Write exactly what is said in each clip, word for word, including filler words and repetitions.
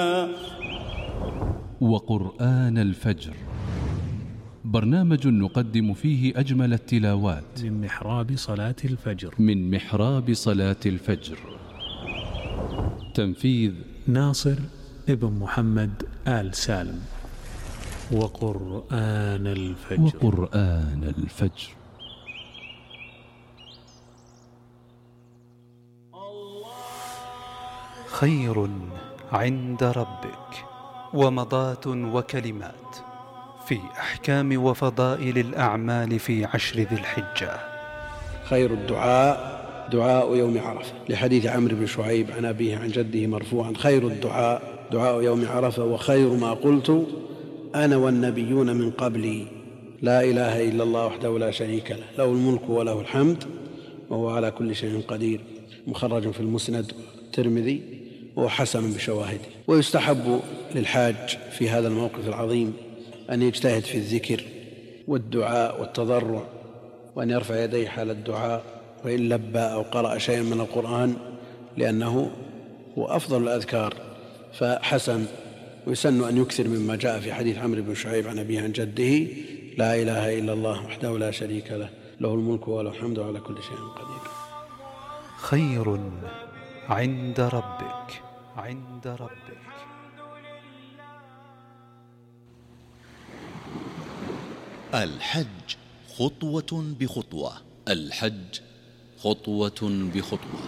وقرآن الفجر، برنامج نقدم فيه أجمل التلاوات من محراب صلاة الفجر من محراب صلاة الفجر. تنفيذ ناصر ابن محمد آل سالم. وقرآن الفجر وقرآن الفجر. خير عند ربك ومضات وكلمات في أحكام وفضائل الأعمال في عشر ذي الحجة. خير الدعاء دعاء يوم عرفة، لحديث عمرو بن شعيب عن أبيه عن جده مرفوعا: خير الدعاء دعاء يوم عرفة، وخير ما قلت أنا والنبيون من قبلي لا إله إلا الله وحده لا شريك له، له الملك وله الحمد وهو على كل شيء قدير. مخرج في المسند الترمذي وحسن بشواهده. ويستحب للحاج في هذا الموقف العظيم أن يجتهد في الذكر والدعاء والتضرع، وأن يرفع يديه حال الدعاء وإن لبى أو قرأ شيئا من القرآن، لأنه هو أفضل الأذكار. فحسن ويسن أن يكثر مما جاء في حديث عمرو بن شعيب عن أبيه عن جده: لا إله إلا الله وحده لا شريك له، له الملك وله الحمد وعلى كل شيء قدير. خير عند ربك عند ربك. الحج خطوة بخطوة، الحج خطوة بخطوة.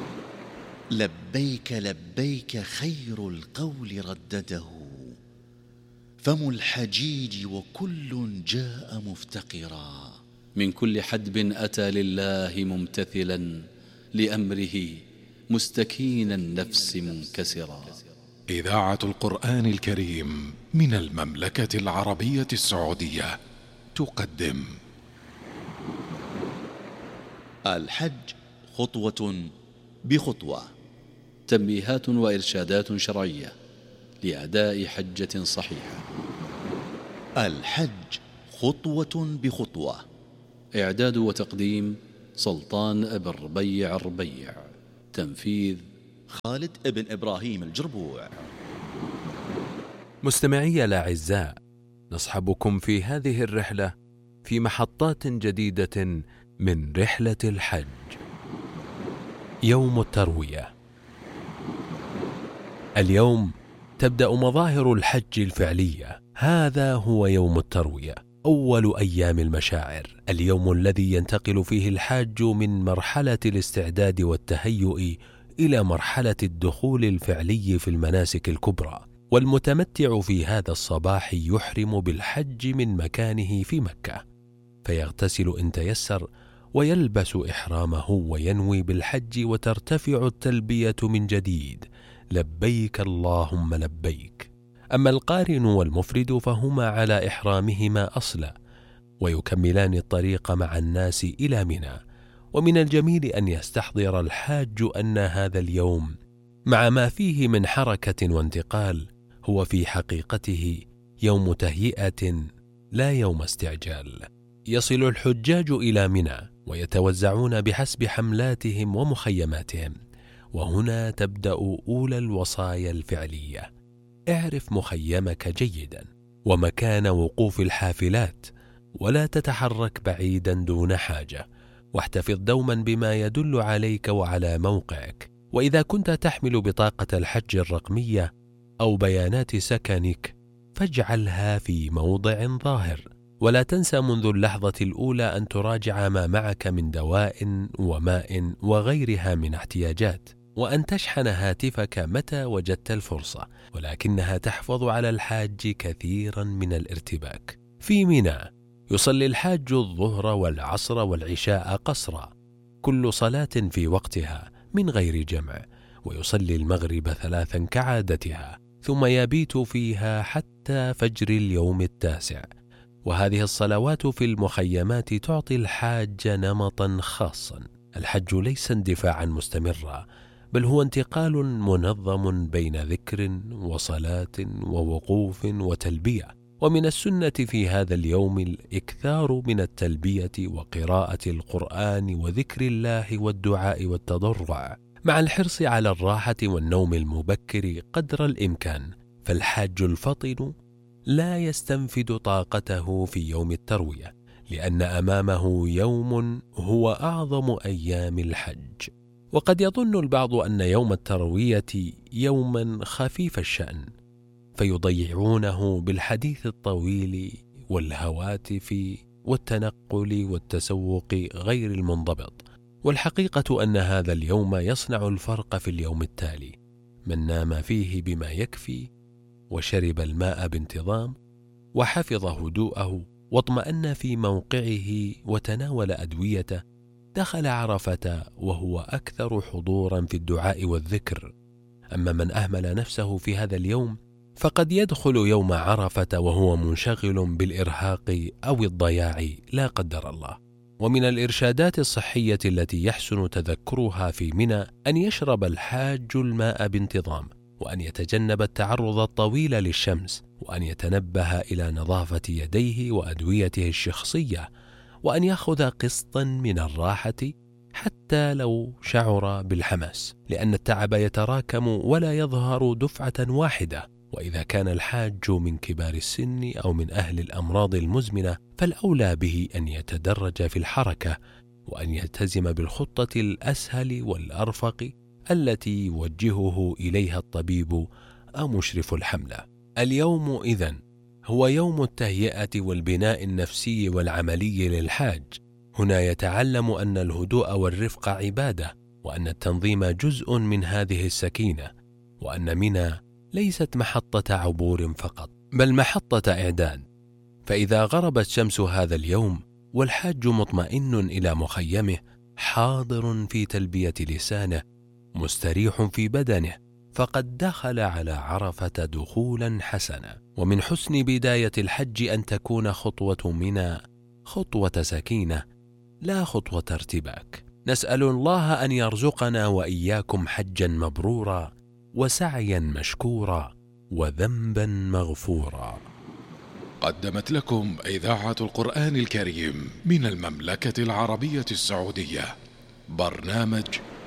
لبيك لبيك خير القول ردده، فم الحجيج وكل جاء مفتقرا. من كل حدب أتى لله ممتثلا لأمره مستكين النفس منكسرا. إذاعة القرآن الكريم من المملكة العربية السعودية تقدم الحج خطوة بخطوة، تنبيهات وإرشادات شرعية لأداء حجة صحيحة. الحج خطوة بخطوة، إعداد وتقديم سلطان ابن ربيع الربيع، تنفيذ خالد ابن إبراهيم الجربوع. مستمعي الأعزاء، نصحبكم في هذه الرحلة في محطات جديدة من رحلة الحج. يوم التروية. اليوم تبدأ مظاهر الحج الفعلية. هذا هو يوم التروية، أول أيام المشاعر، اليوم الذي ينتقل فيه الحاج من مرحلة الاستعداد والتهيؤ إلى مرحلة الدخول الفعلي في المناسك الكبرى. والمتمتع في هذا الصباح يحرم بالحج من مكانه في مكة، فيغتسل إن تيسر ويلبس إحرامه وينوي بالحج، وترتفع التلبية من جديد: لبيك اللهم لبيك. أما القارن والمفرد فهما على إحرامهما أصلا، ويكملان الطريق مع الناس إلى منى. ومن الجميل أن يستحضر الحاج أن هذا اليوم مع ما فيه من حركة وانتقال هو في حقيقته يوم تهيئة لا يوم استعجال. يصل الحجاج إلى منى ويتوزعون بحسب حملاتهم ومخيماتهم، وهنا تبدأ أولى الوصايا الفعلية: اعرف مخيمك جيدا ومكان وقوف الحافلات، ولا تتحرك بعيدا دون حاجة، واحتفظ دوما بما يدل عليك وعلى موقعك. وإذا كنت تحمل بطاقة الحج الرقمية أو بيانات سكنك فاجعلها في موضع ظاهر، ولا تنسى منذ اللحظة الأولى أن تراجع ما معك من دواء وماء وغيرها من احتياجات، وأن تشحن هاتفك متى وجدت الفرصة، ولكنها تحفظ على الحاج كثيرا من الارتباك. في منى يصلي الحاج الظهر والعصر والعشاء قصرا، كل صلاة في وقتها من غير جمع، ويصلي المغرب ثلاثا كعادتها، ثم يبيت فيها حتى فجر اليوم التاسع. وهذه الصلوات في المخيمات تعطي الحاج نمطا خاصا. الحج ليس اندفاعا مستمرا، بل هو انتقال منظم بين ذكر وصلاة ووقوف وتلبية. ومن السنة في هذا اليوم الإكثار من التلبية وقراءة القرآن وذكر الله والدعاء والتضرع. مع الحرص على الراحة والنوم المبكر قدر الإمكان، فالحاج الفطن لا يستنفد طاقته في يوم التروية، لأن أمامه يوم هو أعظم أيام الحج. وقد يظن البعض أن يوم التروية يوما خفيف الشأن، فيضيعونه بالحديث الطويل والهواتف والتنقل والتسوق غير المنضبط. والحقيقة أن هذا اليوم يصنع الفرق في اليوم التالي: من نام فيه بما يكفي، وشرب الماء بانتظام، وحفظ هدوءه، واطمأن في موقعه، وتناول أدويته، دخل عرفة وهو أكثر حضورا في الدعاء والذكر. أما من أهمل نفسه في هذا اليوم فقد يدخل يوم عرفة وهو منشغل بالإرهاق أو الضياع لا قدر الله. ومن الإرشادات الصحية التي يحسن تذكرها في منى أن يشرب الحاج الماء بانتظام، وأن يتجنب التعرض الطويل للشمس، وأن يتنبه إلى نظافة يديه وأدويته الشخصية، وأن يأخذ قسطا من الراحة حتى لو شعر بالحماس، لأن التعب يتراكم ولا يظهر دفعة واحدة. وإذا كان الحاج من كبار السن أو من أهل الأمراض المزمنة فالأولى به أن يتدرج في الحركة، وأن يلتزم بالخطة الأسهل والأرفق التي يوجهه إليها الطبيب أو مشرف الحملة. اليوم إذن هو يوم التهيئة والبناء النفسي والعملي للحاج. هنا يتعلم أن الهدوء والرفق عبادة، وأن التنظيم جزء من هذه السكينة، وأن منى ليست محطة عبور فقط بل محطة إعداد. فإذا غربت شمس هذا اليوم والحاج مطمئن إلى مخيمه، حاضر في تلبية لسانه، مستريح في بدنه، فقد دخل على عرفة دخولا حسنا. ومن حسن بداية الحج أن تكون خطوة منى خطوة سكينة لا خطوة ارتباك. نسأل الله أن يرزقنا وإياكم حجا مبرورا، وسعيا مشكورا، وذنبا مغفورا. قدمت لكم إذاعة القرآن الكريم من المملكة العربية السعودية برنامج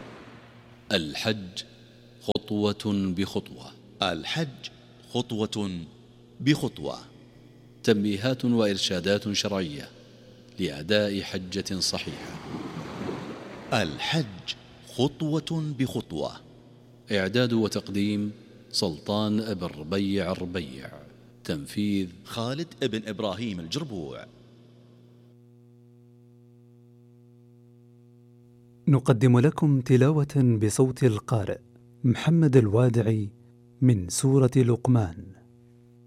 الحج خطوة بخطوة. الحج خطوة بخطوة. تنبيهات وإرشادات شرعية لأداء حجة صحيحة. الحج خطوة بخطوة. إعداد وتقديم سلطان أبن ربيع الربيع. تنفيذ خالد ابن إبراهيم الجربوع. نقدم لكم تلاوة بصوت القارئ محمد الوادعي من سورة لقمان.